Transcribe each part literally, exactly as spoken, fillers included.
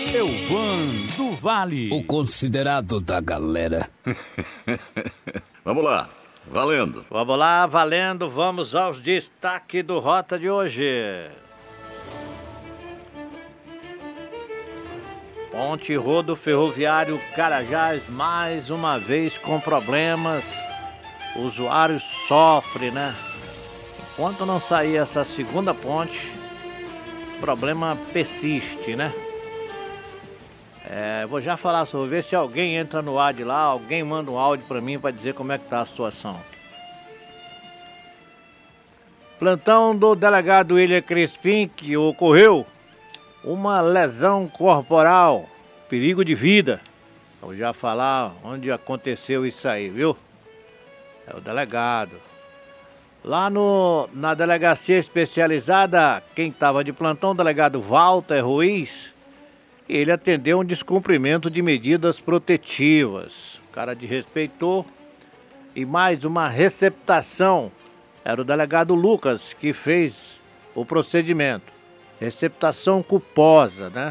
Elvan do Vale, o considerado da galera. Vamos lá, valendo. Vamos lá, valendo. Vamos aos destaques do Rota de hoje. Ponte Rodo Ferroviário Carajás, mais uma vez com problemas. O usuário sofre, né? Enquanto não sair essa segunda ponte, o problema persiste, né? É, vou já falar sobre, ver se alguém entra no ar de lá, alguém manda um áudio pra mim pra dizer como é que tá a situação. Plantão do delegado William Crispim, que ocorreu uma lesão corporal, perigo de vida. Vou já falar onde aconteceu isso aí, viu? É o delegado. Lá no, na delegacia especializada, quem estava de plantão, o delegado Walter Ruiz, ele atendeu um descumprimento de medidas protetivas. O cara desrespeitou. E mais uma receptação. Era o delegado Lucas que fez o procedimento. Receptação culposa, né?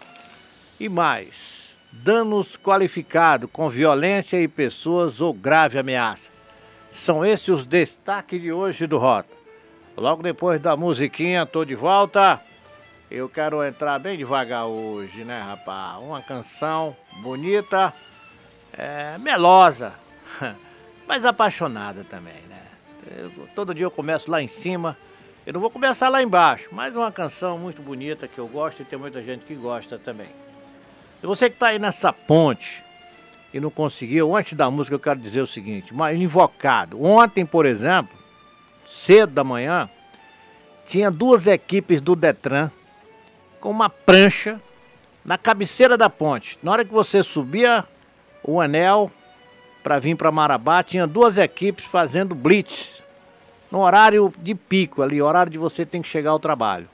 E mais, danos qualificados com violência e pessoas ou grave ameaça. São esses os destaques de hoje do Rota. Logo depois da musiquinha, tô de volta. Eu quero entrar bem devagar hoje, né, rapaz? Uma canção bonita, é, melosa, mas apaixonada também, né? Eu, todo dia eu começo lá em cima. Eu não vou começar lá embaixo, mas uma canção muito bonita que eu gosto e tem muita gente que gosta também. Se você que está aí nessa ponte e não conseguiu, antes da música eu quero dizer o seguinte, mas invocado. Ontem, por exemplo, cedo da manhã, tinha duas equipes do Detran com uma prancha na cabeceira da ponte. Na hora que você subia o anel para vir para Marabá, tinha duas equipes fazendo blitz. No horário de pico ali, horário de você tem que chegar ao trabalho.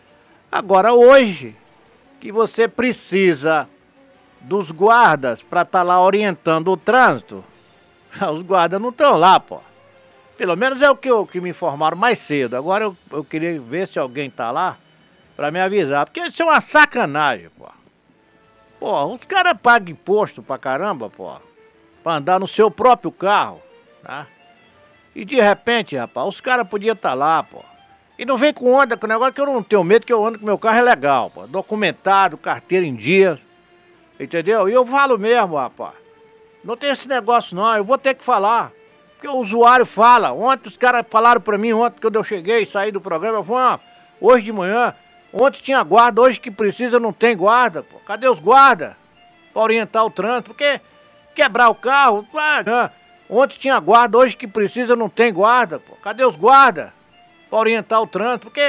Agora hoje, que você precisa dos guardas para estar tá lá orientando o trânsito, os guardas não estão lá, pô. Pelo menos é o que, eu, que me informaram mais cedo. Agora eu, eu queria ver se alguém tá lá para me avisar, porque isso é uma sacanagem, pô. Pô, os caras pagam imposto pra caramba, pô, pra andar no seu próprio carro, tá? E de repente, rapaz, os caras podiam estar lá, pô. E não vem com onda com o negócio que eu não tenho medo, que eu ando com meu carro é legal, pô. Documentado, carteira em dia. Entendeu? E eu falo mesmo, rapaz. Não tem esse negócio não, eu vou ter que falar. Porque o usuário fala. Ontem os caras falaram pra mim, ontem quando eu cheguei, saí do programa, eu falei, ah, hoje de manhã, ontem tinha guarda, hoje que precisa não tem guarda, pô. Cadê os guardas? Pra orientar o trânsito, porque quebrar o carro, ah, ontem tinha guarda, hoje que precisa não tem guarda, pô. Cadê os guardas? Pra orientar o trânsito, porque